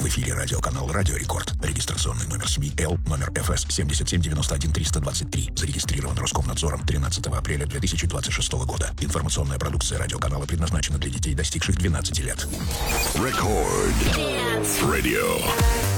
эфире радиоканал «Радио Рекорд». Регистрационный номер СМИ Л, номер ФС 7791-323. Зарегистрирован Роскомнадзором 13 апреля 2026 года. Информационная продукция радиоканала предназначена для детей, достигших 12 лет. Рекорд. Radio.